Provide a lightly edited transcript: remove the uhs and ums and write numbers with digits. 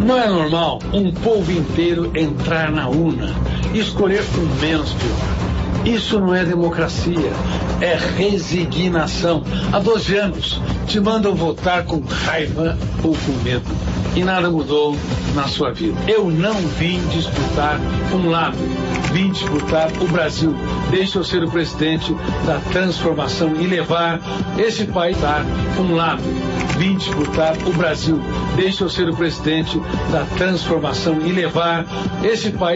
Não é normal um povo inteiro entrar na urna e escolher o menos pior. Isso não é democracia, é resignação. Há 12 anos te mandam votar com raiva ou com medo. E nada mudou na sua vida. Eu não vim disputar um lado, vim disputar o Brasil. Deixa eu ser o presidente da transformação e levar esse país a um lado. Vim disputar o Brasil. Deixa eu ser o presidente da transformação e levar esse país